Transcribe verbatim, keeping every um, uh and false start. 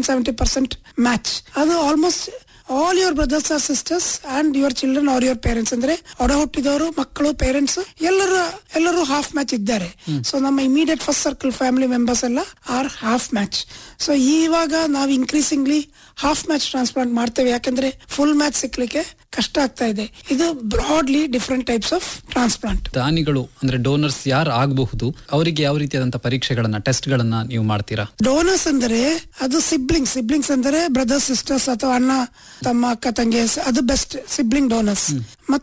Seventy percent match. ಅದು almost all your brothers R sisters and your children are your parents, ಅಂದ್ರೆ ಒಡ ಹುಟ್ಟಿದವರು, ಮಕ್ಕಳು, ಪೇರೆಂಟ್ಸ್ ಎಲ್ಲರೂ ಎಲ್ಲರೂ ಹಾಫ್ ಮ್ಯಾಚ್ ಇದ್ದಾರೆ. ಸೊ ನಮ್ಮ immediate first circle family members ಎಲ್ಲ ಆರ್ ಹಾಫ್ ಮ್ಯಾಚ್. ಸೊ ಇವಾಗ ನಾವು ಇನ್ಕ್ರೀಸಿಂಗ್ಲಿ ಹಾಫ್ ಮ್ಯಾಚ್ ಟ್ರಾನ್ಸ್ಪ್ಲಾಂಟ್ ಮಾಡ್ತೇವೆ, ಯಾಕಂದ್ರೆ ಫುಲ್ ಮ್ಯಾಚ್ ಸಿಕ್ಲಿಕ್ಕೆ ಕಷ್ಟ ಆಗ್ತಾ ಇದೆ. ಇದು broadly different types of transplant. ದಾನಿಗಳು ಅಂದ್ರೆ ಡೋನರ್ಸ್ ಯಾರು ಆಗಬಹುದು, ಅವರಿಗೆ ಯಾವ ರೀತಿಯಾದಂತ ಪರೀಕ್ಷೆಗಳನ್ನ ಟೆಸ್ಟ್ ಗಳನ್ನ ನೀವು ಮಾಡ್ತೀರಾ? ಡೋನರ್ಸ್ ಅಂದರೆ ಅದು ಸಿಬ್ಲಿಂಗ್ಸ್ ಸಿಬ್ಲಿಂಗ್ಸ್ ಅಂದರೆ ಬ್ರದರ್ಸ್ ಸಿಸ್ಟರ್ಸ್ ಅಥವಾ ಅಣ್ಣ ತಮ್ಮ ಅಕ್ಕ ತಂಗಿ, ಅದು ಬೆಸ್ಟ್ ಸಿಬ್ಲಿಂಗ್ ಡೋನರ್ಸ್.